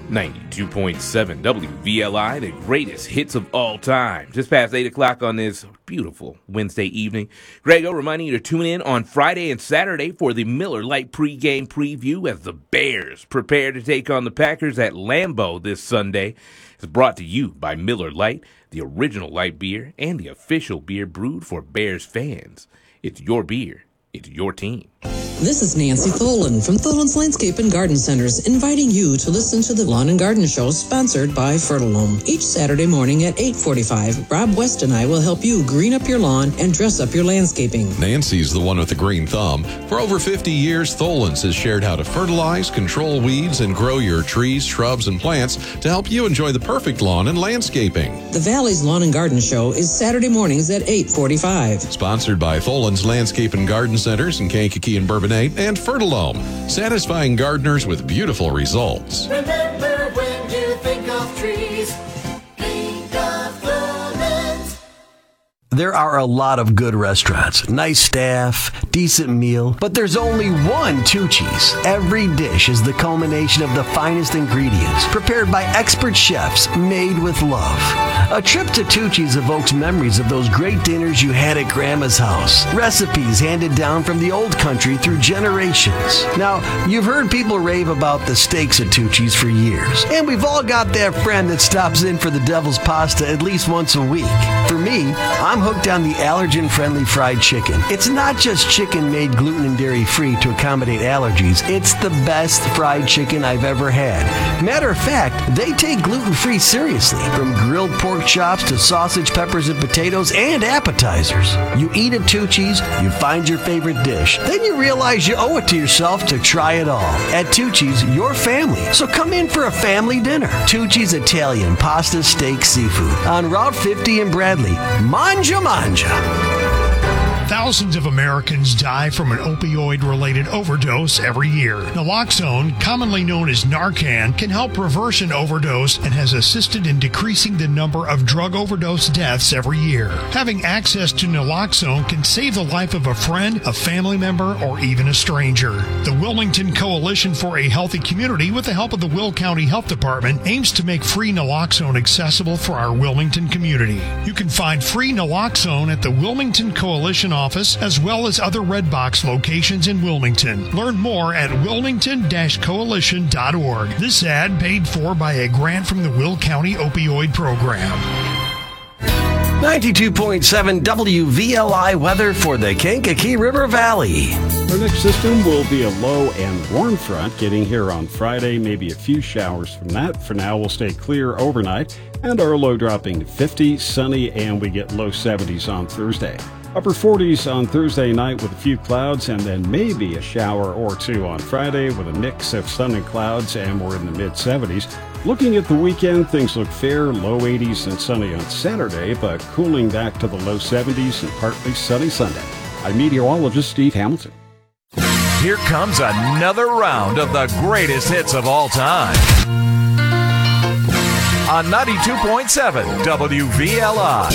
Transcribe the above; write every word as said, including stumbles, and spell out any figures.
ninety-two point seven W V L I, the greatest hits of all time. Just past eight o'clock on this beautiful Wednesday evening. Grego reminding you to tune in on Friday and Saturday for the Miller Lite pregame preview as the Bears prepare to take on the Packers at Lambeau this Sunday. It's brought to you by Miller Lite, the original light beer and the official beer brewed for Bears fans. It's your beer. It's your team. This is Nancy Tholen from Tholen's Landscape and Garden Centers, inviting you to listen to the Lawn and Garden Show sponsored by Fertilome. Each Saturday morning at eight forty-five, Rob West and I will help you green up your lawn and dress up your landscaping. Nancy's the one with the green thumb. For over fifty years, Tholen's has shared how to fertilize, control weeds, and grow your trees, shrubs, and plants to help you enjoy the perfect lawn and landscaping. The Valley's Lawn and Garden Show is Saturday mornings at eight forty-five. Sponsored by Tholen's Landscape and Garden Centers in Kankakee and Bourbonnais and Fertilome, satisfying gardeners with beautiful results. Remember, when you think of trees, think of Tholen's. There are a lot of good restaurants, nice staff, decent meal, but there's only one Tucci's. Every dish is the culmination of the finest ingredients, prepared by expert chefs, made with love. A trip to Tucci's evokes memories of those great dinners you had at Grandma's house. Recipes handed down from the old country through generations. Now, you've heard people rave about the steaks at Tucci's for years, and we've all got that friend that stops in for the devil's pasta at least once a week. For me, I'm hooked on the allergen-friendly fried chicken. It's not just chicken made gluten and dairy-free to accommodate allergies. It's the best fried chicken I've ever had. Matter of fact, they take gluten-free seriously. From grilled pork chops to sausage, peppers, and potatoes, and appetizers. You eat at Tucci's, you find your favorite dish. Then you realize you owe it to yourself to try it all. At Tucci's, your family. So come in for a family dinner. Tucci's Italian Pasta, Steak, Seafood on Route fifty in Bradley. Manja Manja. Thousands of Americans die from an opioid-related overdose every year. Naloxone, commonly known as Narcan, can help reverse an overdose and has assisted in decreasing the number of drug overdose deaths every year. Having access to naloxone can save the life of a friend, a family member, or even a stranger. The Wilmington Coalition for a Healthy Community, with the help of the Will County Health Department, aims to make free naloxone accessible for our Wilmington community. You can find free naloxone at the Wilmington Coalition office, as well as other Redbox locations in Wilmington. Learn more at wilmington dash coalition dot org. This ad paid for by a grant from the Will County Opioid Program. ninety-two point seven W V L I weather for the Kankakee River Valley. Our next system will be a low and warm front getting here on Friday, maybe a few showers from that. For now, we'll stay clear overnight, and our low dropping to fifty, sunny, and we get low seventies on Thursday. Upper forties on Thursday night with a few clouds, and then maybe a shower or two on Friday with a mix of sun and clouds, and we're in the mid seventies. Looking at the weekend, things look fair, low eighties and sunny on Saturday, but cooling back to the low seventies and partly sunny Sunday. I'm meteorologist Steve Hamilton. Here comes another round of the greatest hits of all time on ninety-two point seven W V L I.